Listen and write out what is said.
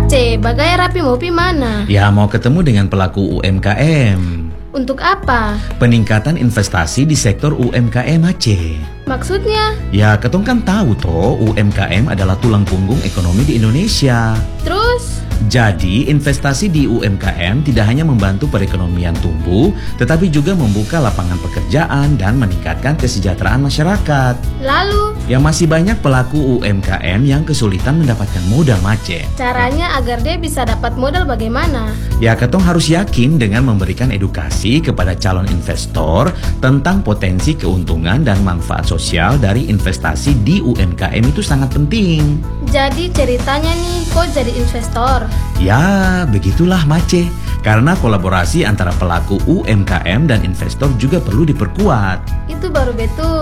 Mace, bagai rapi mau pi mana? Ya, mau ketemu dengan pelaku UMKM. Untuk apa? Peningkatan investasi di sektor UMKM Aceh. Maksudnya? Ya, ketong kan tahu toh UMKM adalah tulang punggung ekonomi di Indonesia. Terus? Jadi, investasi di UMKM tidak hanya membantu perekonomian tumbuh, tetapi juga membuka lapangan pekerjaan dan meningkatkan kesejahteraan masyarakat. Lalu? Ya, masih banyak pelaku UMKM yang kesulitan mendapatkan modal, Mace. Caranya agar dia bisa dapat modal bagaimana? Ya, ketong harus yakin dengan memberikan edukasi kepada calon investor tentang potensi keuntungan dan manfaat sosial dari investasi di UMKM itu sangat penting. Jadi ceritanya nih, kok jadi investor? Ya, begitulah Mace. Karena kolaborasi antara pelaku UMKM dan investor juga perlu diperkuat. Itu baru betul.